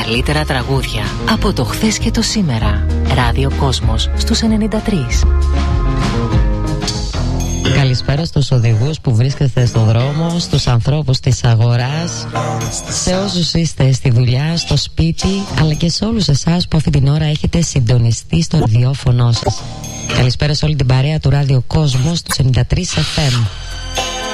καλύτερα τραγούδια από το χθες και το σήμερα. Ράδιο Κόσμος στους 93. Καλησπέρα στους οδηγούς που βρίσκεστε στο δρόμο, στους ανθρώπους της αγοράς, σε όσους είστε στη δουλειά, στο σπίτι, αλλά και σε όλους εσάς που αυτή την ώρα έχετε συντονιστεί στο ραδιόφωνο σας. Καλησπέρα σε όλη την παρέα του Ράδιο Κόσμος στους 93 FM.